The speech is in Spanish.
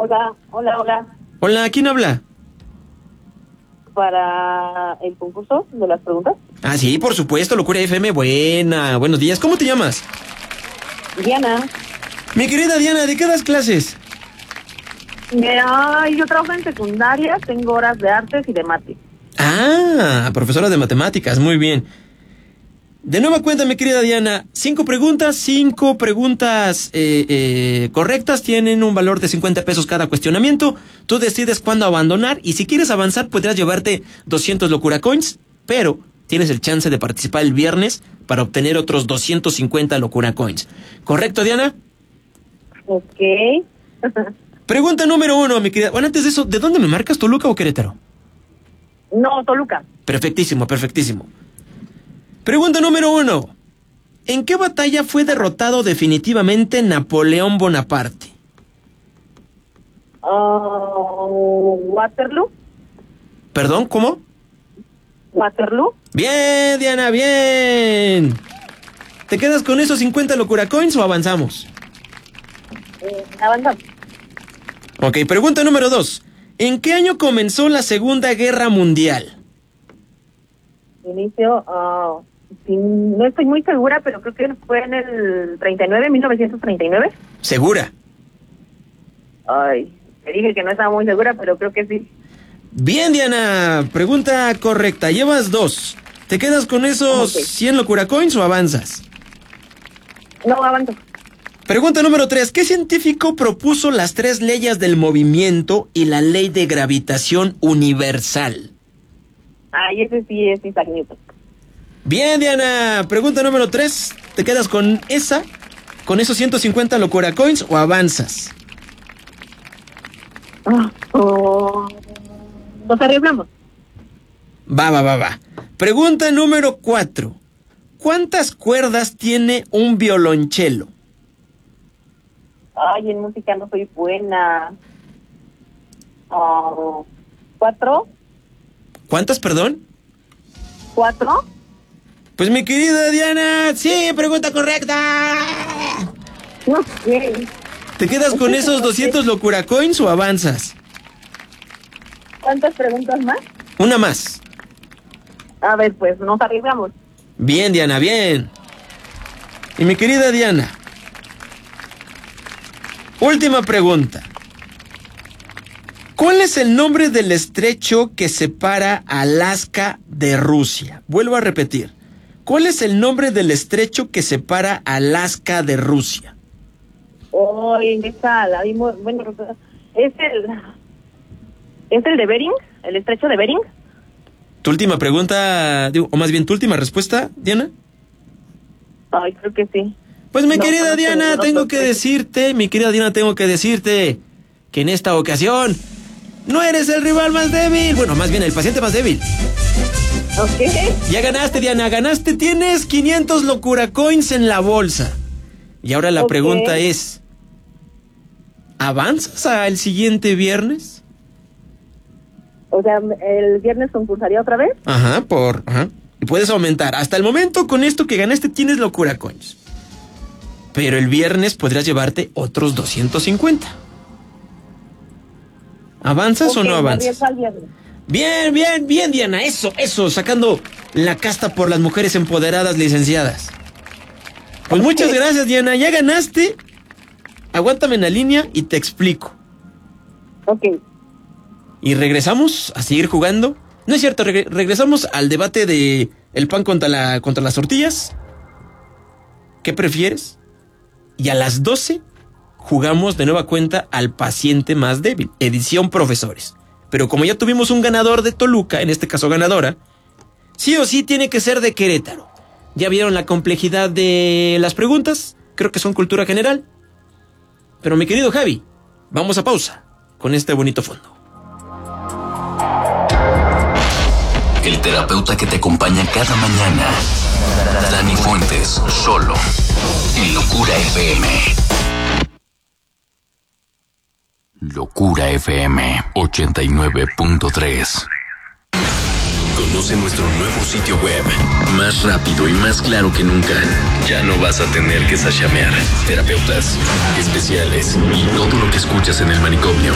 Hola, hola, hola. Hola, ¿quién habla? Para el concurso de las preguntas. Ah, sí, por supuesto, Locura FM. Buenos días. ¿Cómo te llamas? Diana. Mi querida Diana, ¿de qué das clases? Yo trabajo en secundaria, tengo horas de artes y de mate. Ah, profesora de matemáticas, muy bien. De nueva cuenta, mi querida Diana, 5 preguntas correctas, tienen un valor de 50 pesos cada cuestionamiento. Tú decides cuándo abandonar y si quieres avanzar podrás llevarte 200 Locura Coins, pero tienes el chance de participar el viernes para obtener otros 250 Locura Coins. ¿Correcto, Diana? Ok. Pregunta número 1, mi querida. Bueno, antes de eso, ¿de dónde me marcas, Toluca o Querétaro? No, Toluca. Perfectísimo. Pregunta número 1. ¿En qué batalla fue derrotado definitivamente Napoleón Bonaparte? Waterloo. ¿Perdón? ¿Cómo? Waterloo. Bien, Diana, bien. ¿Te quedas con esos 50 Locura Coins o avanzamos? Avanzamos. Ok, pregunta número 2. ¿En qué año comenzó la Segunda Guerra Mundial? Inicio, no estoy muy segura, pero creo que fue en el 1939. ¿Segura? Ay, te dije que no estaba muy segura, pero creo que sí. Bien, Diana, pregunta correcta. Llevas 2. ¿Te quedas con esos 100 Locura Coins o avanzas? No, avanzo. Pregunta número 3. ¿Qué científico propuso las 3 leyes del movimiento y la ley de gravitación universal? Ay, ese sí es Isaac Newton. Bien, Diana. Pregunta número 3. ¿Te quedas con esos 150 Locura Coins o avanzas? Nos arriesgamos. Va. Pregunta número 4. ¿Cuántas cuerdas tiene un violonchelo? Ay, en música no soy buena. 4. ¿Cuántas, perdón? 4. Pues mi querida Diana, sí, pregunta correcta. Ok. ¿Te quedas con esos 200 Locura Coins o avanzas? ¿Cuántas preguntas más? Una más. A ver, pues nos arriesgamos. Bien, Diana, bien. Y mi querida Diana, última pregunta. ¿Cuál es el nombre del estrecho que separa Alaska de Rusia? Vuelvo a repetir. ¿Cuál es el nombre del estrecho que separa Alaska de Rusia? Esa la dimos. Bueno, es el de Bering, el estrecho de Bering. ¿Tu última pregunta, o más bien tu última respuesta, Diana? Ay, creo que sí. Pues mi querida Diana, tengo que decirte que en esta ocasión no eres el rival más débil. Bueno, más bien el paciente más débil. Ok. Ya ganaste, Diana, ganaste. Tienes 500 Locura Coins en la bolsa. Y ahora la pregunta es, ¿avanzas al siguiente viernes? O sea, ¿el viernes concursaría otra vez? Ajá. Y puedes aumentar. Hasta el momento, con esto que ganaste, tienes Locura Coins. Pero el viernes podrías llevarte otros 250. ¿Avanzas o no avanzas? Bien, Diana. Eso, sacando la casta por las mujeres empoderadas licenciadas. Pues muchas gracias, Diana. Ya ganaste. Aguántame en la línea y te explico. Ok. Y regresamos a seguir jugando. No es cierto, regresamos al debate de el pan contra las tortillas. ¿Qué prefieres? Y a las 12 jugamos de nueva cuenta al paciente más débil, edición profesores. Pero como ya tuvimos un ganador de Toluca, en este caso ganadora, sí o sí tiene que ser de Querétaro. ¿Ya vieron la complejidad de las preguntas? Creo que son cultura general. Pero mi querido Javi, vamos a pausa con este bonito fondo. El terapeuta que te acompaña cada mañana. Dani Fuentes, solo en Locura FM. Locura FM 89.3. Conoce nuestro nuevo sitio web, más rápido y más claro que nunca. Ya no vas a tener que sashamear. Terapeutas, especiales y todo lo que escuchas en el manicomio.